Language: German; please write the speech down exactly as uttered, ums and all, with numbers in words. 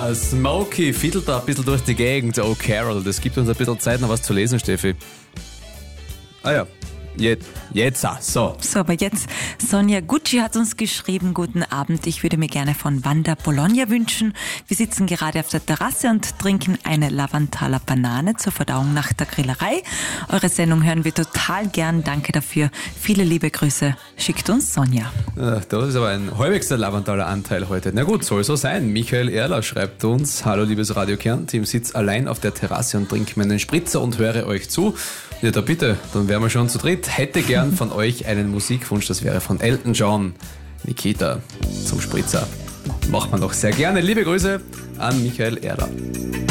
Der Smokey fiedelt da ein bisschen durch die Gegend. Oh, Carol, das gibt uns ein bisschen Zeit, noch was zu lesen, Steffi. Ah ja, jetzt, jetzt, so. So, aber jetzt, Sonja Gucci hat uns geschrieben, guten Abend, ich würde mir gerne von Wanda Bologna wünschen. Wir sitzen gerade auf der Terrasse und trinken eine Lavantaler Banane zur Verdauung nach der Grillerei. Eure Sendung hören wir total gern, danke dafür. Viele liebe Grüße, schickt uns Sonja. Ach, das ist aber ein halbwegs Lavantaler Anteil heute. Na gut, soll so sein. Michael Erler schreibt uns, hallo liebes Radio Kärnten, sitze allein auf der Terrasse und trinke meinen Spritzer und höre euch zu. Ja, da bitte, dann wären wir schon zu dritt. Hätte gern von euch einen Musikwunsch, das wäre von Elton John. Nikita zum Spritzer. Macht man doch sehr gerne. Liebe Grüße an Michael Erler.